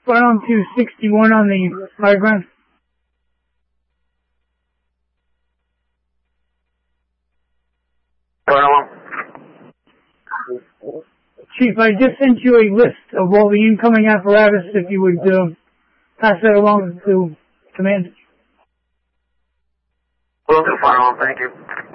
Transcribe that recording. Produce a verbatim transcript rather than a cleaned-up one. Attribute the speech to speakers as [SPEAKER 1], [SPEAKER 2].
[SPEAKER 1] Flight on two sixty-one on the high ground. Chief, I just sent you a list of all the incoming apparatus if you would uh, pass that along to command.
[SPEAKER 2] Will do, Fire on, thank you.